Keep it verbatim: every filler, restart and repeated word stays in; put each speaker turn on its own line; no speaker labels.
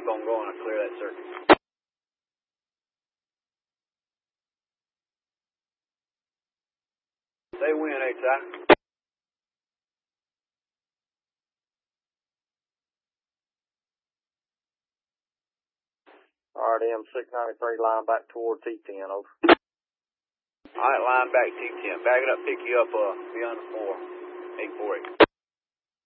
on going. I clear that circuit. They win, H I.
R D M six ninety-three, line back toward T ten, over.
All right, line back T ten. Back it up, pick you up uh, beyond the four. eight four eight.